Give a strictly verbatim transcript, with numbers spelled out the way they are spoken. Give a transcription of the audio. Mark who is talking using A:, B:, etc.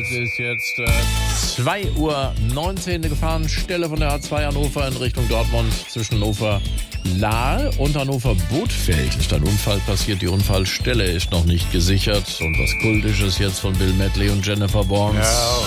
A: Es ist jetzt äh, zwei Uhr neunzehn, eine Gefahrenstelle von der A zwei Hannover in Richtung Dortmund zwischen Hannover Lahe und Hannover Bothfeld ist ein Unfall passiert. Die Unfallstelle ist noch nicht gesichert. Und was Kultisches jetzt von Bill Medley und Jennifer Barnes.
B: Ja,